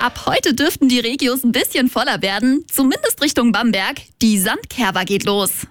Ab heute dürften die Regios ein bisschen voller werden, zumindest Richtung Bamberg. Die Sandkerber geht los.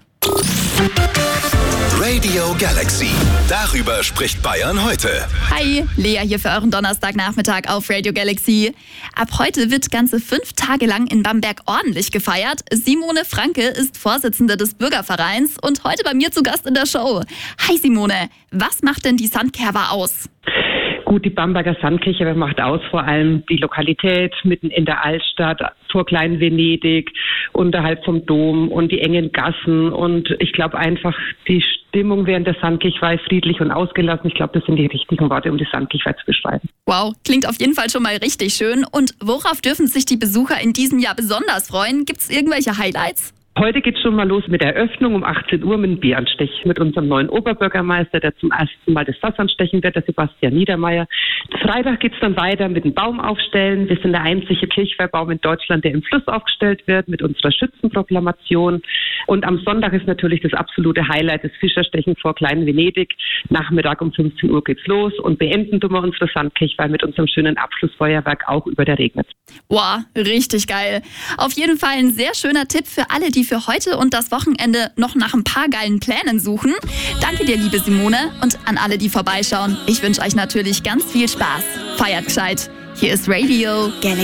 Radio Galaxy. Darüber spricht Bayern heute. Hi, Lea hier für euren Donnerstagnachmittag auf Radio Galaxy. Ab heute wird ganze 5 Tage lang in Bamberg ordentlich gefeiert. Simone Franke ist Vorsitzende des Bürgervereins und heute bei mir zu Gast in der Show. Hi Simone, was macht denn die Sandkerber aus? Gut, die Bamberger Sandkirche macht aus vor allem die Lokalität mitten in der Altstadt, vor Klein-Venedig, unterhalb vom Dom und die engen Gassen. Und ich glaube einfach, die Stimmung während der Sandkirchweih friedlich und ausgelassen. Ich glaube, das sind die richtigen Worte, um die Sandkirchweih zu beschreiben. Wow, klingt auf jeden Fall schon mal richtig schön. Und worauf dürfen sich die Besucher in diesem Jahr besonders freuen? Gibt es irgendwelche Highlights? Heute geht's schon mal los mit der Eröffnung um 18 Uhr mit dem Bieranstech mit unserem neuen Oberbürgermeister, der zum ersten Mal das Fass anstechen wird, der Sebastian Niedermeyer. Freitag geht's dann weiter mit dem Baum aufstellen. Wir sind der einzige Kirchweihbaum in Deutschland, der im Fluss aufgestellt wird mit unserer Schützenproklamation. Und am Sonntag ist natürlich das absolute Highlight, das Fischerstechen vor Klein-Venedig. Nachmittag um 15 Uhr geht's los und beenden tun wir unsere Sandkirchweih mit unserem schönen Abschlussfeuerwerk auch über der Regnitz. Wow, richtig geil. Auf jeden Fall ein sehr schöner Tipp für alle, die für heute und das Wochenende noch nach ein paar geilen Plänen suchen. Danke dir, liebe Simone, und an alle, die vorbeischauen. Ich wünsche euch natürlich ganz viel Spaß. Feiert gescheit. Hier ist Radio Galaxy.